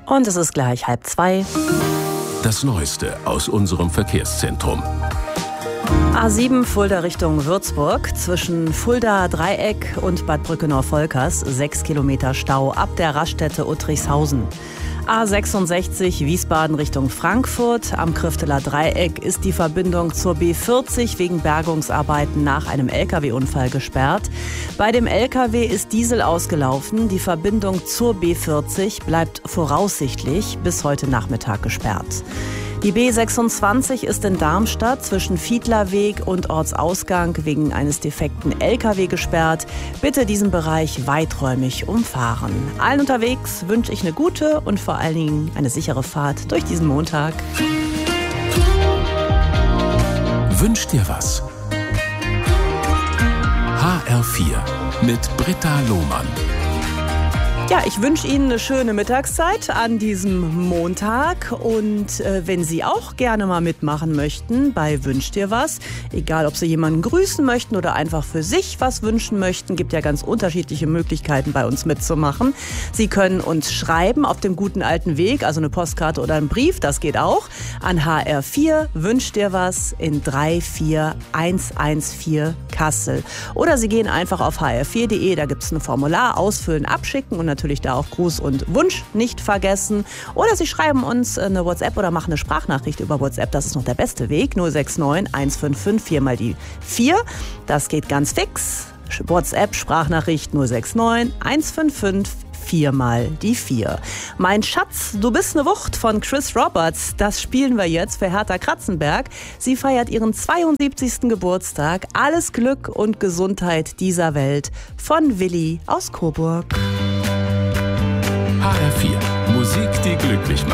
Und es ist gleich 1:30. Das Neueste aus unserem Verkehrszentrum. A7 Fulda Richtung Würzburg. Zwischen Fulda Dreieck und Bad Brückenau-Volkers 6 Kilometer Stau ab der Raststätte Uttrichshausen. A66 Wiesbaden Richtung Frankfurt. Am Krifteler Dreieck ist die Verbindung zur B40 wegen Bergungsarbeiten nach einem Lkw-Unfall gesperrt. Bei dem Lkw ist Diesel ausgelaufen. Die Verbindung zur B40 bleibt voraussichtlich bis heute Nachmittag gesperrt. Die B26 ist in Darmstadt zwischen Fiedlerweg und Ortsausgang wegen eines defekten Lkw gesperrt. Bitte diesen Bereich weiträumig umfahren. Allen unterwegs wünsche ich eine gute und vor allen Dingen eine sichere Fahrt durch diesen Montag. Wünsch dir was? HR4 mit Britta Lohmann. Ja, ich wünsche Ihnen eine schöne Mittagszeit an diesem Montag und wenn Sie auch gerne mal mitmachen möchten bei Wünsch dir was, egal ob Sie jemanden grüßen möchten oder einfach für sich was wünschen möchten, gibt ja ganz unterschiedliche Möglichkeiten bei uns mitzumachen. Sie können uns schreiben auf dem guten alten Weg, also eine Postkarte oder einen Brief, das geht auch, an HR4 Wünsch dir was in 34114 Kassel. Oder Sie gehen einfach auf hr4.de, da gibt es ein Formular, ausfüllen, abschicken und natürlich da auch Gruß und Wunsch nicht vergessen. Oder Sie schreiben uns eine WhatsApp oder machen eine Sprachnachricht über WhatsApp. Das ist noch der beste Weg. 069 155 4 mal die 4. Das geht ganz fix. WhatsApp, Sprachnachricht 069 155 4 mal die 4. Mein Schatz, du bist eine Wucht von Chris Roberts. Das spielen wir jetzt für Hertha Kratzenberg. Sie feiert ihren 72. Geburtstag. Alles Glück und Gesundheit dieser Welt von Willi aus Coburg. HR4, Musik, die glücklich macht.